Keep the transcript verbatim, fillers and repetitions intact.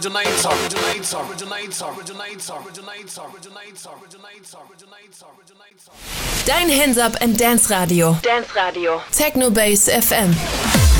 Dein Hands Up and Dance Radio. Dance Radio. Techno Base F M.